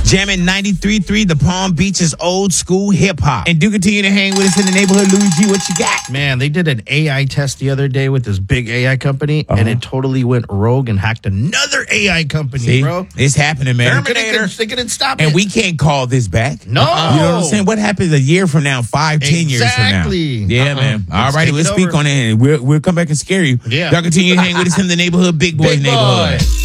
Jamming 93.3, the Palm Beach's old school hip hop. And do continue to hang with us in the neighborhood. Louis G, what you got? Man, they did an AI test the other day with this big AI company, and it totally went rogue and hacked another AI company, See, bro. it's happening, man. They couldn't stop it. And we can't call this back. No. You know what I'm saying? What happens a year from now, 5, 10 years from now? Exactly. Yeah, man. All righty, take let's it speak over. on it. And we'll come back and scare you. Yeah. Y'all continue to hang with us in the neighborhood, Big Boy Big neighborhood. Boy.